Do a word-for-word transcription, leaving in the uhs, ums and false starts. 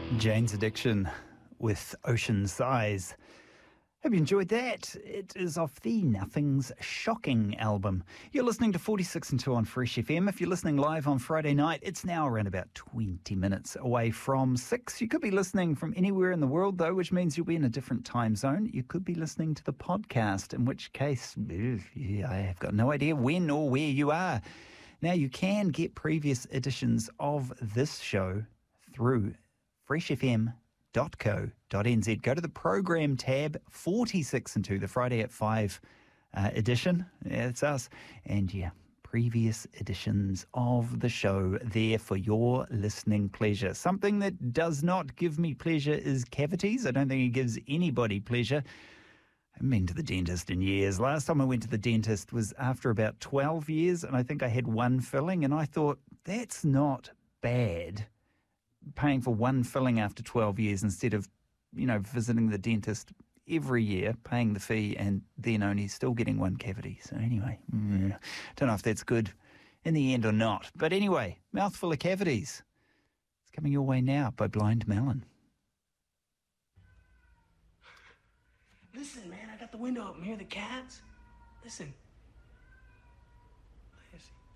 Jane's Addiction with Ocean Sighs. Hope you enjoyed that. It is off the Nothing's Shocking album. You're listening to forty-six and two on Fresh F M. If you're listening live on Friday night, it's now around about twenty minutes away from six. You could be listening from anywhere in the world, though, which means you'll be in a different time zone. You could be listening to the podcast, in which case, I have got no idea when or where you are. Now, you can get previous editions of this show through fresh f m dot co dot n z. Go to the program tab, forty-six and two, the Friday at five uh, edition. Yeah, it's us. And yeah, previous editions of the show there for your listening pleasure. Something that does not give me pleasure is cavities. I don't think it gives anybody pleasure. I haven't been to the dentist in years. Last time I went to the dentist was after about twelve years, and I think I had one filling, and I thought, that's not bad, paying for one filling after twelve years instead of, you know, visiting the dentist every year, paying the fee, and then only still getting one cavity. So anyway, mm, don't know if that's good in the end or not. But anyway, Mouthful of Cavities. It's coming your way now by Blind Melon. Listen, man, I got the window open. Hear the cats? Listen. I see.